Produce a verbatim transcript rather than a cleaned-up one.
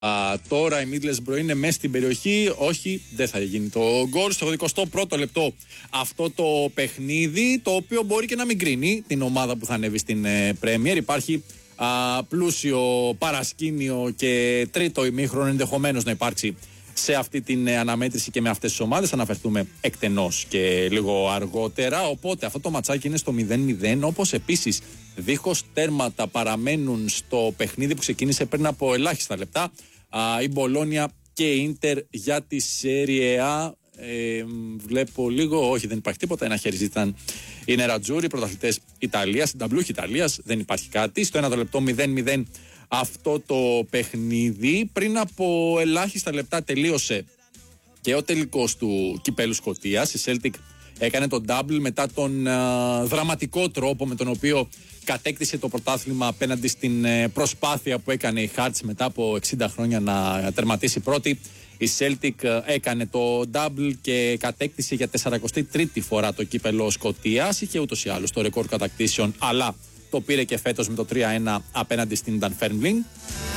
Α, τώρα η Middlesbrough είναι μέσα στην περιοχή. Όχι, δεν θα γίνει το γκολ. Στο εικοστό πρώτο λεπτό αυτό το παιχνίδι, το οποίο μπορεί και να μην κρίνει την ομάδα που θα ανέβει στην ε, Premier. Υπάρχει α, πλούσιο παρασκήνιο και τρίτο ημίχρονο ενδεχομένως να υπάρξει σε αυτή την ε, αναμέτρηση και με αυτές τις ομάδες. Θα αναφερθούμε εκτενώς και λίγο αργότερα. Οπότε αυτό το ματσάκι είναι στο μηδέν μηδέν, όπως επίσης δίχως τέρματα παραμένουν στο παιχνίδι που ξεκίνησε πριν από ελάχιστα λεπτά α, η Μπολόνια και η Ίντερ για τη Serie A. Ε, βλέπω λίγο, όχι, δεν υπάρχει τίποτα. Ένα χέρι ζήτησαν οι Νερατζούρι, πρωταθλητές Ιταλίας, συνταμπλούχοι Ιταλίας. Δεν υπάρχει κάτι. Στο ένα λεπτό μηδέν μηδέν αυτό το παιχνίδι. Πριν από ελάχιστα λεπτά τελείωσε και ο τελικός του Κυπέλλου Σκωτίας. Η Celtic έκανε τον double μετά τον α, δραματικό τρόπο με τον οποίο κατέκτησε το πρωτάθλημα απέναντι στην ε, προσπάθεια που έκανε η Hearts μετά από εξήντα χρόνια να τερματίσει πρώτη. Η Celtic ε, έκανε το double και κατέκτησε για σαράντα τρίτη φορά το κύπελλο Σκωτίας. Είχε ούτως ή άλλως το ρεκόρ κατακτήσεων, αλλά το πήρε και φέτος με το τρία ένα απέναντι στην Dunfermline.